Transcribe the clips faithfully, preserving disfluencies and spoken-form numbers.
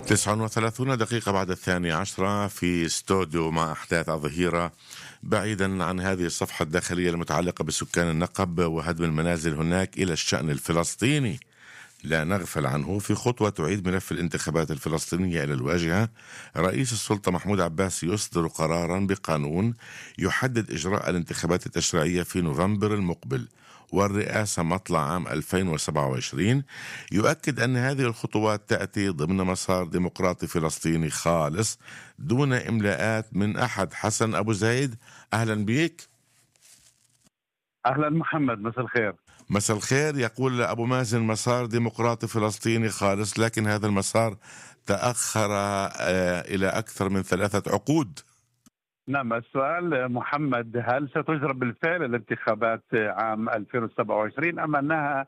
تسعة وثلاثون دقيقة بعد الثانية عشرة في استوديو مع أحداث الظهيرة. بعيدا عن هذه الصفحة الداخلية المتعلقة بسكان النقب وهدم المنازل هناك إلى الشأن الفلسطيني، لا نغفل عنه. في خطوة تعيد ملف الانتخابات الفلسطينية إلى الواجهة، رئيس السلطة محمود عباس يصدر قرارا بقانون يحدد إجراء الانتخابات التشريعية في نوفمبر المقبل والرئاسة مطلع عام ألفين وسبعة وعشرين. يؤكد أن هذه الخطوات تأتي ضمن مسار ديمقراطي فلسطيني خالص دون إملاءات من أحد. حسن أبو زايد، أهلا بك. أهلا محمد، مساء الخير. مساء الخير. يقول أبو مازن مسار ديمقراطي فلسطيني خالص، لكن هذا المسار تأخر آه إلى أكثر من ثلاثة عقود. نعم، السؤال محمد، هل ستجرى بالفعل الانتخابات عام ألفين وسبعة وعشرين أم أنها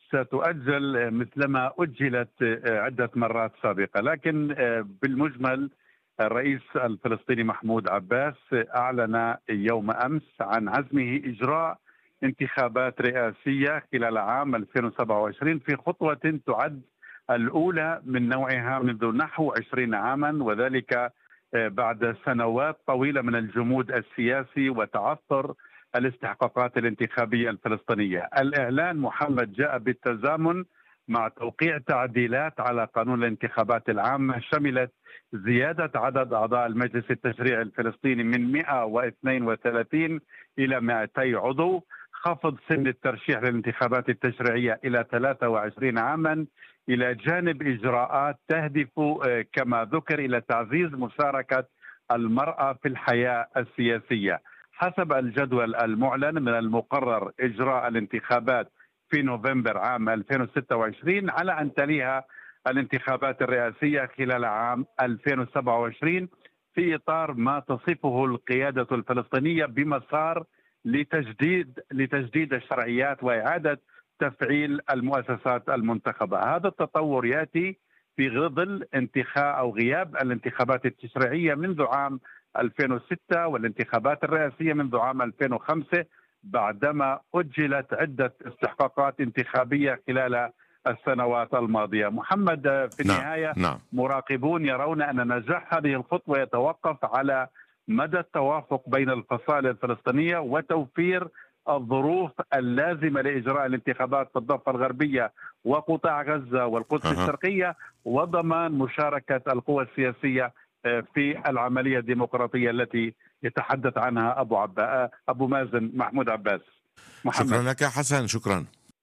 ستؤجل مثلما أجلت عدة مرات سابقة؟ لكن بالمجمل الرئيس الفلسطيني محمود عباس أعلن يوم أمس عن عزمه إجراء انتخابات رئاسية خلال عام ألفين وسبعة وعشرين في خطوة تعد الأولى من نوعها منذ نحو عشرين عاما، وذلك بعد سنوات طويلة من الجمود السياسي وتعثر الاستحقاقات الانتخابية الفلسطينية. الإعلان محمد جاء بالتزامن مع توقيع تعديلات على قانون الانتخابات العامة شملت زيادة عدد أعضاء المجلس التشريعي الفلسطيني من مئة واثنين وثلاثين إلى مئتي عضو، خفض سن الترشيح للانتخابات التشريعية إلى ثلاثة وعشرين عاما، إلى جانب إجراءات تهدف كما ذكر إلى تعزيز مشاركة المرأة في الحياة السياسية. حسب الجدول المعلن من المقرر إجراء الانتخابات في نوفمبر عام ألفين وستة وعشرين على أن تليها الانتخابات الرئاسية خلال عام ألفين وسبعة وعشرين في إطار ما تصفه القيادة الفلسطينية بمسار لتجديد لتجديد الشرعيات وإعادة تفعيل المؤسسات المنتخبة. هذا التطور يأتي في ظل انتخاب أو غياب الانتخابات التشريعية منذ عام ألفين وستة والانتخابات الرئاسية منذ عام ألفين وخمسة، بعدما أجلت عدة استحقاقات انتخابية خلال السنوات الماضية. محمد، في النهاية نعم. نعم. مراقبون يرون أن نجاح هذه الخطوة يتوقف على مدى التوافق بين الفصائل الفلسطينية وتوفير الظروف اللازمة لإجراء الانتخابات في الضفة الغربية وقطاع غزة والقدس أه. الشرقية، وضمان مشاركة القوى السياسية في العملية الديمقراطية التي يتحدث عنها أبو عبا أبو مازن محمود عباس. محمد. شكرا لك حسن، شكرا.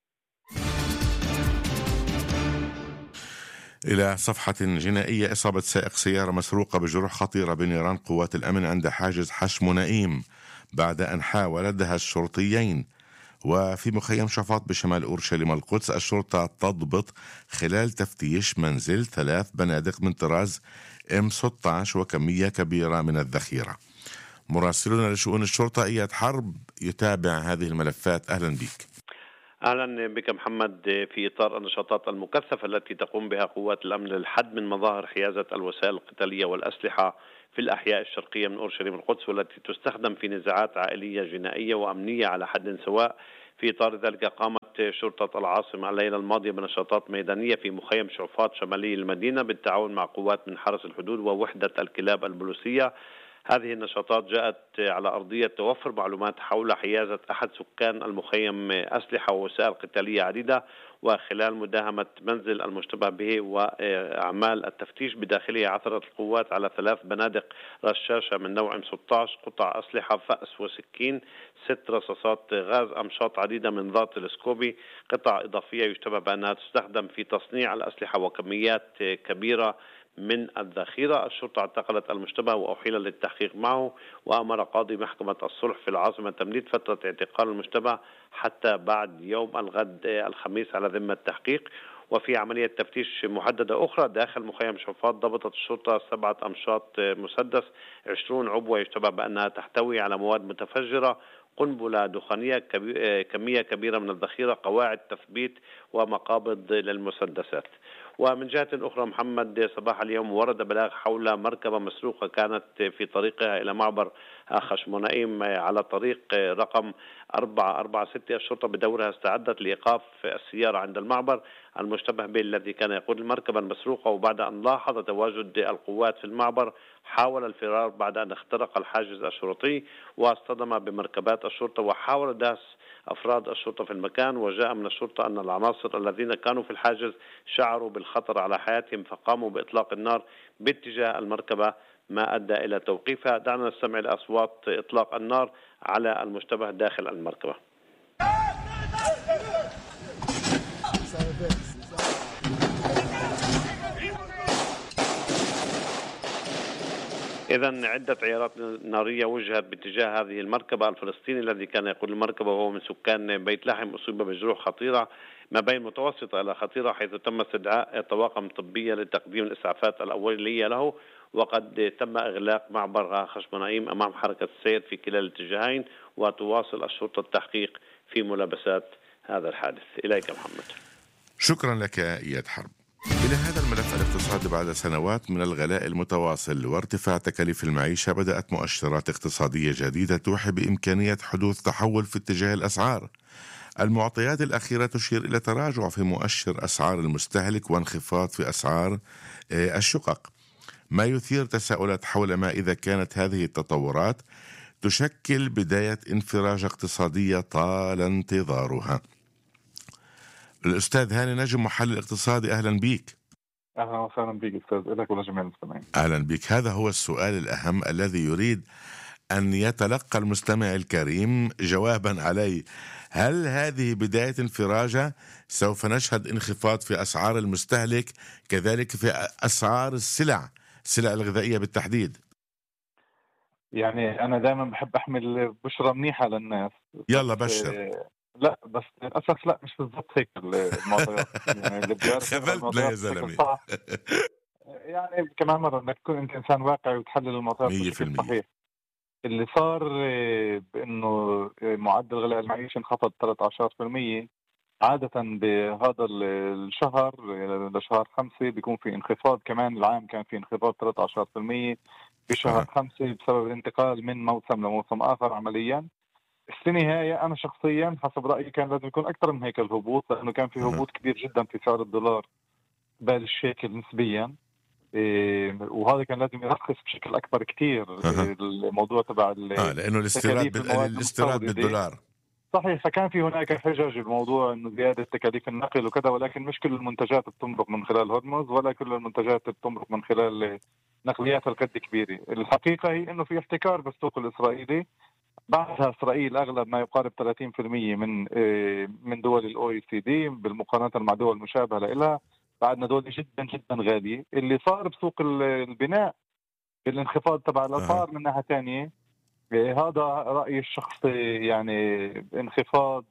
إلى صفحة جنائية، إصابة سائق سيارة مسروقة بجروح خطيرة بنيران قوات الأمن عند حاجز حشم نئيم بعد أن حاول دهش شرطيين. وفي مخيم شفاط بشمال أورشليم القدس، الشرطة تضبط خلال تفتيش منزل ثلاث بنادق من طراز إم ستة عشر وكمية كبيرة من الذخيرة. مراسلنا لشؤون الشرطة إياد حرب يتابع هذه الملفات. أهلا بك. أهلا بك محمد. في إطار النشاطات المكثفة التي تقوم بها قوات الأمن للحد من مظاهر حيازة الوسائل القتالية والأسلحة في الأحياء الشرقية من أورشليم القدس، والتي تستخدم في نزاعات عائلية جنائية وأمنية على حد سواء، في إطار ذلك قامت شرطة العاصمة الليلة الماضية بنشاطات ميدانية في مخيم شعفاط شمالي المدينة بالتعاون مع قوات من حرس الحدود ووحدة الكلاب البوليسية. هذه النشاطات جاءت على أرضية توفر معلومات حول حيازة أحد سكان المخيم أسلحة ووسائل قتالية عديدة، وخلال مداهمة منزل المشتبه به وأعمال التفتيش بداخله عثرت القوات على ثلاث بنادق رشاشة من نوع إم ستة عشر، قطع أسلحة فأس وسكين، ست رصاصات غاز، أمشاط عديدة من ذات السكوبي، قطع إضافية يشتبه بأنها تستخدم في تصنيع الأسلحة، وكميات كبيرة من الذخيرة. الشرطة اعتقلت المشتبه وأحيل للتحقيق معه، وأمر قاضي محكمة الصلح في العاصمة تمديد فترة اعتقال المشتبه حتى بعد يوم الغد الخميس على ذمة التحقيق. وفي عملية تفتيش محددة أخرى داخل مخيم شفاط، ضبطت الشرطة سبعة أمشاط مسدس، عشرين عبوة يشتبه بأنها تحتوي على مواد متفجرة، قنبلة دخانية، كمية كبيرة من الذخيرة، قواعد تثبيت، ومقابض للمسدسات. ومن جهة أخرى محمد، صباح اليوم ورد بلاغ حول مركبة مسروقة كانت في طريقها إلى معبر خشمونائيم على طريق رقم أربعة أربعة ستة. الشرطة بدورها استعدت لإيقاف السيارة عند المعبر المشتبه به الذي كان يقود المركبة المسروقة، وبعد أن لاحظ تواجد القوات في المعبر حاول الفرار بعد أن اخترق الحاجز الشرطي واصطدم بمركبات الشرطة، وحاول داس أفراد الشرطة في المكان. وجاء من الشرطة أن العناصر الذين كانوا في الحاجز شعروا بالخطر على حياتهم فقاموا بإطلاق النار باتجاه المركبة ما أدى إلى توقيفها. دعنا نستمع لأصوات إطلاق النار على المشتبه داخل المركبة. إذن عدة عيارات نارية وجهت باتجاه هذه المركبة. الفلسطيني الذي كان يقود المركبة وهو من سكان بيت لحم أصيب بجروح خطيرة ما بين متوسطة إلى خطيرة، حيث تم استدعاء طواقم طبية لتقديم الإسعافات الأولية له، وقد تم إغلاق معبر خشمونائيم أمام حركة السير في كلا الاتجاهين، وتواصل الشرطة التحقيق في ملابسات هذا الحادث. إليك محمد. شكرا لك إياد حرب. إلى هذا الملف الاقتصادي، بعد سنوات من الغلاء المتواصل وارتفاع تكاليف المعيشة، بدأت مؤشرات اقتصادية جديدة توحي بإمكانية حدوث تحول في اتجاه الأسعار. المعطيات الأخيرة تشير إلى تراجع في مؤشر أسعار المستهلك وانخفاض في أسعار الشقق، ما يثير تساؤلات حول ما إذا كانت هذه التطورات تشكل بداية انفراجة اقتصادية طال انتظارها. الأستاذ هاني نجم، محلل اقتصادي، أهلا بيك. أهلا وسهلا بك أستاذ، لك ولجميع المستمعين. أهلا بك. هذا هو السؤال الأهم الذي يريد أن يتلقى المستمع الكريم جوابا عليه. هل هذه بداية انفراجة؟ سوف نشهد انخفاض في أسعار المستهلك، كذلك في أسعار السلع السلع الغذائية بالتحديد؟ يعني أنا دائما بحب أحمل بشرة منيحة للناس. يلا بشر. لا بس للأسف لا، مش بالضبط هيك المعطيات. يعني اللي بيعرف خذلتنا يا زلمة. يعني كمان مرة انك تكون انت انسان واقعي وتحلل المعطيات بشكل صحيح. اللي صار بانه معدل غلاء المعيشة انخفض ثلاثة عشر بالمئة. عادة بهذا الشهر لشهر خمسة بيكون في انخفاض، كمان العام كان في انخفاض ثلاثة عشر بالمئة بشهر آه. خمسة بسبب الانتقال من موسم لموسم آخر. عمليا السنة هاي أنا شخصيا حسب رأيي كان لازم يكون أكثر من هيك الهبوط، لأنه كان في هبوط كبير جدا في سعر الدولار قبل الشيكل نسبيا. إيه وهذا كان لازم يرخص بشكل أكبر كتير إيه الموضوع تبع آه لأنه الاستيراد الاستيراد بالدولار. صحيح، فكان في هناك حجج الموضوع انه زياده تكاليف النقل وكذا، ولكن مش كل المنتجات بتمرق من خلال هرمز ولا كل المنتجات بتمرق من خلال نقليات القد كبيره. الحقيقه هي انه في احتكار بالسوق الاسرائيلي. بعدها اسرائيل اغلب ما يقارب ثلاثين بالمئة من من دول الاو اي سي دي بالمقارنه مع دول مشابهه لها. بعدنا دول جدا جدا غاليه. اللي صار بسوق البناء بالانخفاض تبع الاسعار من ناحيه ثانيه، هذا رأيي الشخصي، يعني انخفاض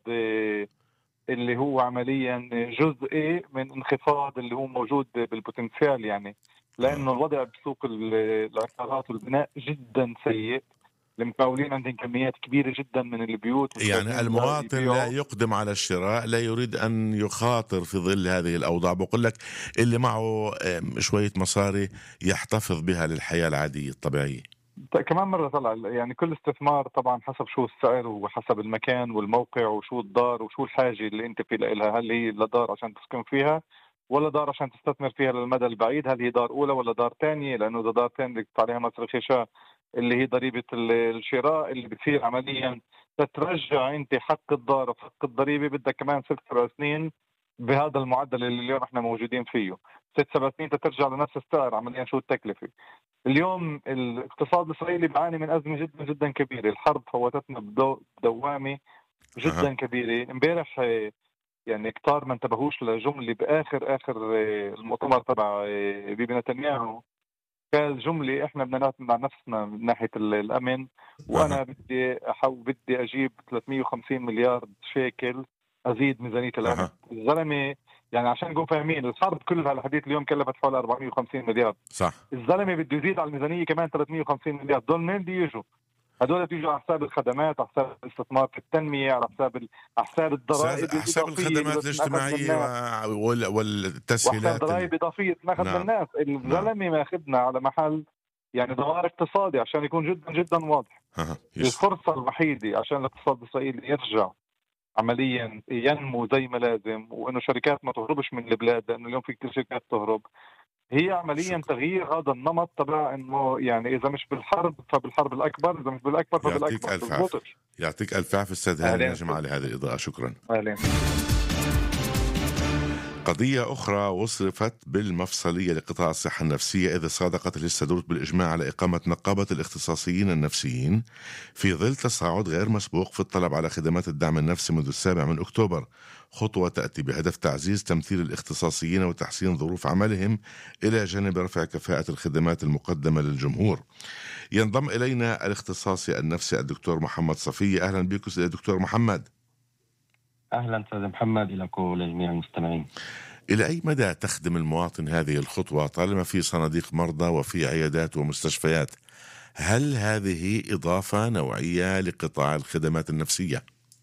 اللي هو عمليا جزئي من انخفاض اللي هو موجود بالبوتنسيال، يعني لأنه الوضع بسوق العقارات والبناء جدا سيء. المقاولين عندهم كميات كبيرة جدا من البيوت، يعني المواطن لا يقدم على الشراء، لا يريد أن يخاطر في ظل هذه الأوضاع. بقول لك اللي معه شوية مصاري يحتفظ بها للحياة العادية الطبيعية. كمان مرة طلع يعني كل استثمار طبعا حسب شو السعر وحسب المكان والموقع وشو الدار وشو الحاجة اللي انت في لها. هل هي لدار عشان تسكن فيها ولا دار عشان تستثمر فيها للمدى البعيد؟ هل هي دار أولى ولا دار ثانية؟ لأنه إذا دار ثانية بدك عليها مصاريف خشاء اللي هي ضريبة الشراء اللي بتصير عمليا تترجع انت حق الدار وحق الضريبة بدك كمان ست سبع سنين بهذا المعدل اللي اليوم احنا موجودين فيه. ست سبع سنين تترجع لنفس السعر عمليا. شو التكلفة؟ اليوم الاقتصاد الإسرائيلي بيعاني من أزمة جدا جدا كبيرة. الحرب فوتتنا بدوامة جدا أه. كبيرة. امبارح يعني كتار ما انتبهوش لجملة بآخر آخر المؤتمر تبع بيبي نتنياهو. قال جملة احنا بدنا نعتمد على نفسنا من ناحية الأمن، وأنا أه. بدي أحاول بدي أجيب ثلاثمئة وخمسين مليار شيكل أزيد ميزانية الأمن. أه. الزلمة يعني عشان نكون فاهمين الحرب كلها الحديث اليوم كلفت حوالي أربعمئة وخمسين مليار. صح. الزلمه بده يزيد على الميزانيه كمان ثلاثمئة وخمسين مليار. دول منين بده يجوا؟ هدول بيجوا على حساب الخدمات، على حساب الاستثمار في التنمية، على حساب ال- على حساب الضرائب على حساب الإضافية اللي الخدمات بتنأخذ من الاجتماعية الناس، وال- وحساب والتسهيلات ال... ضرائب إضافية تنأخذ من نعم الناس. نعم. الزلمة ماخذنا على محل يعني دوار اقتصادي عشان يكون جدا جدا واضح. ها يس. الفرصة الوحيدة عشان الاقتصاد الإسرائيلي يرجع عمليا ينمو زي ما لازم، وإنه شركات ما تهربش من البلاد، لأنه اليوم في كثير شركات تهرب، هي عمليا شكرا. تغيير هذا النمط تبع انه يعني اذا مش بالحرب فبالحرب الاكبر، اذا مش بالاكبر يعطيك فبالاكبر. الف عافيه. بزبطش. يعطيك الف عافيه استاذ هاني اهلين نجم على هذه الاضاءه. شكرا. اهلين. قضية أخرى وصفت بالمفصلية لقطاع الصحة النفسية، إذ صادقت الاستدروت بالإجماع على إقامة نقابة الاختصاصيين النفسيين في ظل تصاعد غير مسبوق في الطلب على خدمات الدعم النفسي منذ السابع من أكتوبر، خطوة تأتي بهدف تعزيز تمثيل الاختصاصيين وتحسين ظروف عملهم إلى جانب رفع كفاءة الخدمات المقدمة للجمهور. ينضم إلينا الاختصاصي النفسي الدكتور محمد صفية. أهلا بك دكتور محمد. أهلا أستاذ محمد، إليك ولجميع المستمعين. إلى أي مدى تخدم المواطن هذه الخطوة طالما في صناديق مرضى وفي عيادات ومستشفيات؟ هل هذه إضافة نوعية لقطاع الخدمات النفسية؟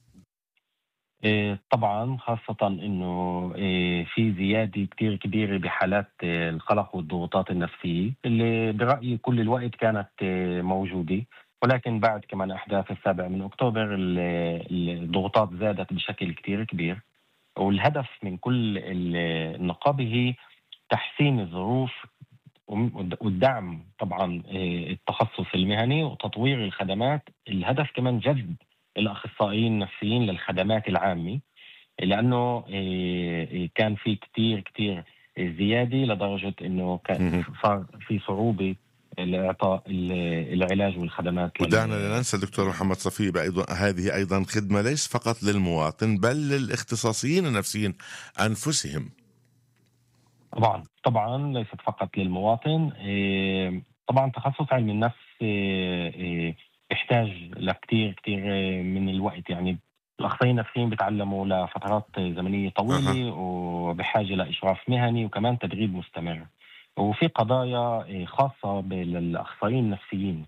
إيه طبعا، خاصة أنه إيه في زيادة كتير كبيرة بحالات إيه القلق والضغوطات النفسية اللي برأيي كل الوقت كانت إيه موجودة، ولكن بعد كمان أحداث السابع من أكتوبر الضغوطات زادت بشكل كتير كبير. والهدف من كل النقابة هي تحسين الظروف والدعم طبعا التخصص المهني وتطوير الخدمات. الهدف كمان جذب الأخصائيين النفسيين للخدمات العامة، لأنه كان في كتير كتير زيادة لدرجة أنه صار في صعوبة لإعطاء العلاج والخدمات. ودعنا لا ننسى دكتور محمد صفي أيضا هذه أيضا خدمة ليس فقط للمواطن بل للاختصاصيين النفسيين أنفسهم. طبعا طبعا ليست فقط للمواطن. طبعا تخصص علم النفس يحتاج لكتير كتير من الوقت، يعني الأخصائيين النفسيين بيتعلموا لفترات زمنية طويلة أه. وبحاجة لإشراف مهني وكمان تدريب مستمر، وفي قضايا خاصة بالأخصائيين النفسيين.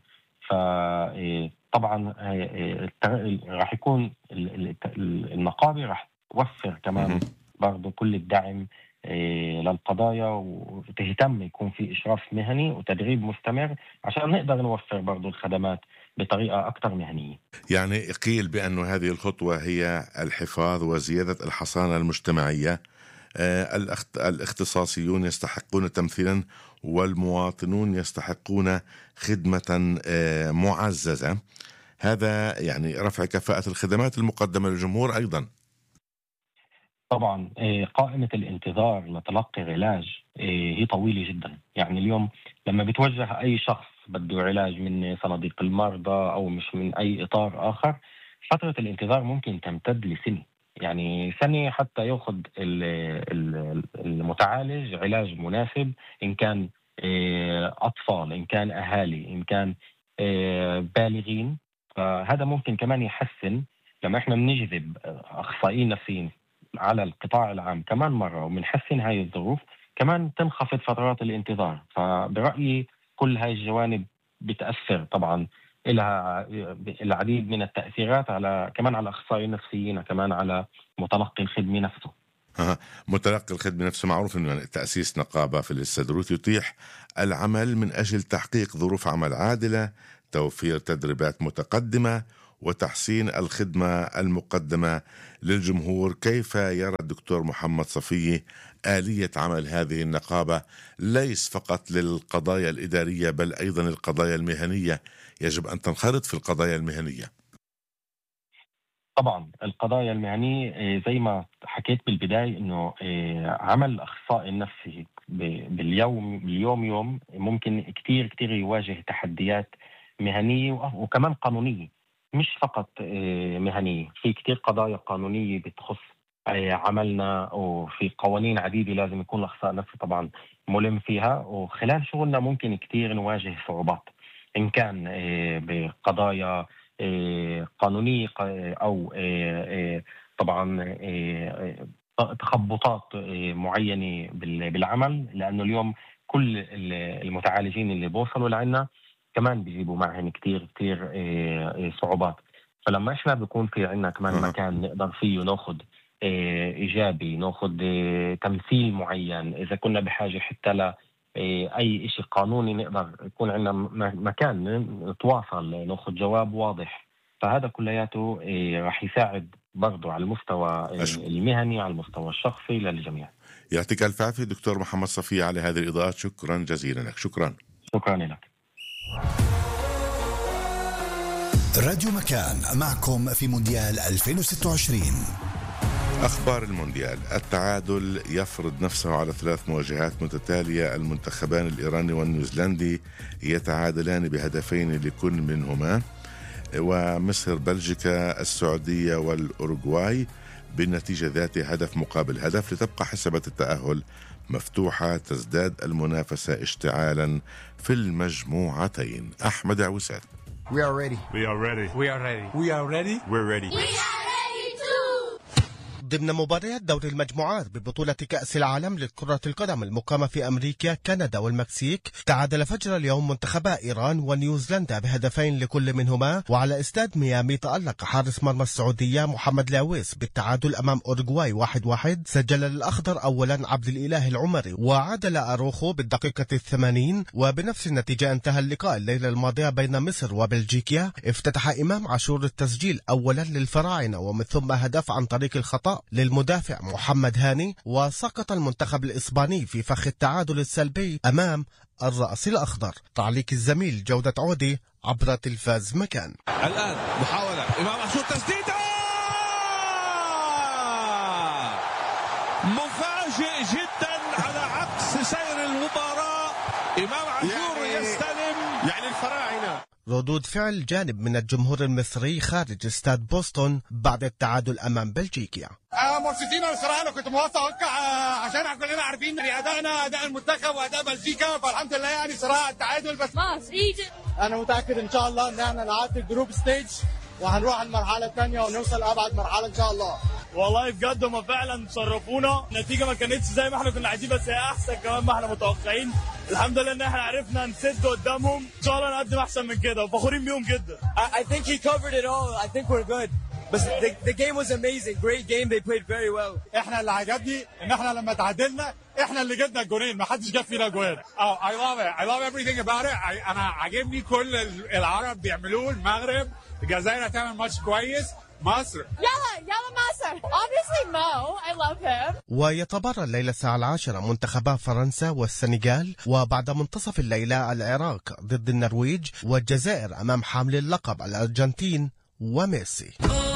فطبعا راح يكون النقابة راح توفر كمان برضو كل الدعم للقضايا، وتهتم يكون في إشراف مهني وتدريب مستمر عشان نقدر نوفر برضو الخدمات بطريقة أكثر مهنية. يعني قيل بأن هذه الخطوة هي الحفاظ وزيادة الحصانة المجتمعية. الاختصاصيون يستحقون تمثيلا والمواطنون يستحقون خدمة معززة. هذا يعني رفع كفاءة الخدمات المقدمة للجمهور أيضا. طبعا قائمة الانتظار لتلقي علاج هي طويلة جدا. يعني اليوم لما بتوجه أي شخص بده علاج من صناديق المرضى أو مش من أي إطار آخر، فترة الانتظار ممكن تمتد لسنة، يعني سنة حتى يأخذ المتعالج علاج مناسب، إن كان أطفال، إن كان أهالي، إن كان بالغين. فهذا ممكن كمان يحسن لما إحنا بنجذب أخصائيين نفسيين على القطاع العام كمان مرة ومنحسن هاي الظروف، كمان تنخفض فترات الانتظار. فبرأيي كل هاي الجوانب بتأثر طبعا لها العديد من التأثيرات على كمان على الأخصائيين النفسيين، كمان على متلقي الخدمة نفسه. ها متلقي الخدمة نفسه معروف أنه تأسيس نقابة في الاستدروت يتيح العمل من أجل تحقيق ظروف عمل عادلة، توفير تدريبات متقدمة، وتحسين الخدمة المقدمة للجمهور. كيف يرى الدكتور محمد صفي آلية عمل هذه النقابة ليس فقط للقضايا الإدارية بل أيضا القضايا المهنية؟ يجب أن تنخرط في القضايا المهنية. طبعا القضايا المهنية زي ما حكيت بالبداية إنه عمل الأخصائي النفسي باليوم باليوم يوم ممكن كتير كتير يواجه تحديات مهنية وكمان قانونية، مش فقط مهنية. في كتير قضايا قانونية بتخص عملنا، وفي قوانين عديدة لازم يكون الأخصائي النفسي طبعا ملم فيها، وخلال شغلنا ممكن كتير نواجه صعوبات، إن كان بقضايا قانونية أو طبعا تخبطات معينة بالعمل، لأنه اليوم كل المتعالجين اللي بوصلوا لعنا كمان بيجيبوا معهم كتير كتير صعوبات. فلما احنا بيكون في عنا كمان مكان نقدر فيه ناخد ايجابي، ناخد تمثيل معين، اذا كنا بحاجه حتى ل اي شيء قانوني نقدر يكون عندنا مكان نتواصل ناخد جواب واضح، فهذا كلياته راح يساعد برضو على المستوى المهني، على المستوى الشخصي للجميع. يعطيك الف عافيه دكتور محمد صفي على هذه الاضاءات، شكرا جزيلا لك. شكرا شكرا لك. راديو مكان معكم في مونديال ألفين وستة وعشرين. أخبار المونديال. التعادل يفرض نفسه على ثلاث مواجهات متتالية. المنتخبان الإيراني والنيوزيلندي يتعادلان بهدفين لكل منهما، ومصر بلجيكا السعودية والأوروغواي بالنتيجة ذات هدف مقابل هدف لتبقى حسبة التأهل مفتوحة. تزداد المنافسة اشتعالا في المجموعتين. أحمد عوسات. We are ready. We are ready. We are ready. We are ready. We're ready. We are ready too. ضمن مباريات دور المجموعات ببطولة كأس العالم لكرة القدم المقامة في أمريكا، كندا والمكسيك، تعادل فجر اليوم منتخبا إيران ونيوزيلندا بهدفين لكل منهما. وعلى استاد ميامي تألق حارس مرمى السعودية محمد لاويس بالتعادل أمام أوروغواي واحد واحد. سجل الأخضر أولا عبد الإله العمري، وعادل أروخو بالدقيقة الثمانين. وبنفس النتيجة انتهى اللقاء الليلة الماضية بين مصر وبلجيكا. افتتح إمام عاشور التسجيل أولا للفراعنة، ومن ثم هدف عن طريق الخطأ للمدافع محمد هاني. وسقط المنتخب الإسباني في فخ التعادل السلبي أمام الرأس الأخضر. تعليق الزميل جودة عودي عبر تلفاز مكان. الآن محاولة إمام عاشور، تسديدة مفاجئ جدا على عكس سير المباراة. إمام عاشور يعني يستلم، يعني الفراعنة. ردود فعل جانب من الجمهور المصري خارج استاد بوسطن بعد التعادل أمام بلجيكا. آه مبسوطين بصراحة. أنا كنت متوقع آه عشان كلنا عارفين أدائنا أداء المنتخب وأداء بلجيكا، فالحمد لله يعني صراحة التعادل. بس مصر ايجيبت أنا متأكد إن شاء الله إن احنا نعدي الجروب ستيج وهنروح المرحلة الثانية ونوصل أبعد مرحلة إن شاء الله. والله بجد هم فعلا شرفونا. النتيجة ما كانتش زي ما احنا كنا عايزين، بس هي أحسن كمان ما احنا متوقعين. الحمد لله إن احنا عرفنا نسد قدامهم. إن شاء الله نقدم أحسن من كده وفخورين بيهم جدا. I think he covered it all. I think we're good. But the, the game was amazing. Great game. They played very well. احنا اللي عجبني ان احنا لما تعادلنا احنا اللي جبنا الجولين، ما حدش جاب فينا جوان. Oh, I love it. I love everything about it. I, انا عاجبني كل العرب بيعملوه. المغرب، الجزائر هتعمل ماتش كويس. مصر يلا يلا مصر. Obviously Mo. I love him. ويتبارى الليلة الساعة العاشرة منتخبا فرنسا والسنغال، وبعد منتصف الليلة العراق ضد النرويج، والجزائر أمام حامل اللقب الأرجنتين وميسي.